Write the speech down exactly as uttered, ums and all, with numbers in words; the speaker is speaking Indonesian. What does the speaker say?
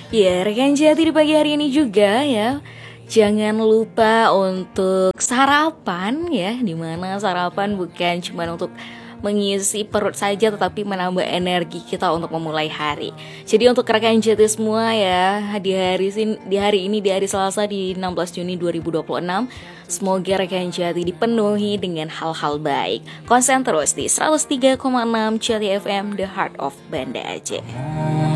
Ya, rekan Jati di pagi hari ini juga ya. Jangan lupa untuk sarapan ya, dimana sarapan bukan cuma untuk mengisi perut saja tetapi menambah energi kita untuk memulai hari. Jadi untuk rekan Jati semua ya, di hari sin- di hari ini di hari Selasa di enam belas Juni dua ribu dua puluh enam, semoga rekan Jati dipenuhi dengan hal-hal baik. Konsen terus di seratus tiga koma enam Jati F M, The Heart of Banda Aceh.